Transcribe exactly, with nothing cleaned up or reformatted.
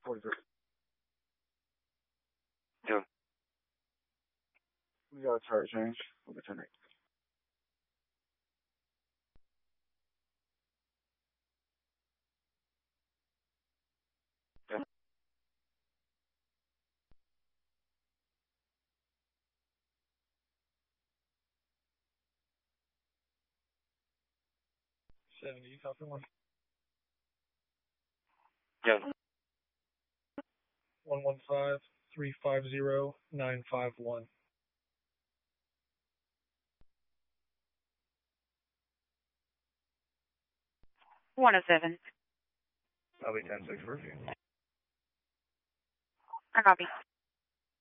forty-three. Yeah. We got a target change. We'll be ten eight. Yeah. seventy, you copy one. Yeah. one one five, three five zero, nine five one. one oh seven. I'll be ten six for you. I copy.